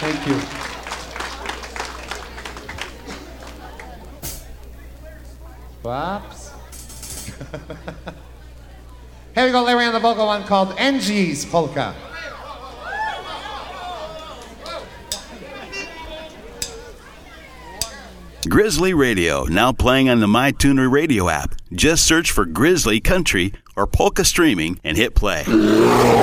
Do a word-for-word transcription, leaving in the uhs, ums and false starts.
Thank you. Whoops. Here we go, Larry on the vocal one called Angie's Polka. Grizzly Radio, now playing on the MyTuner radio app. Just search for Grizzly Country or Polka Streaming and hit play.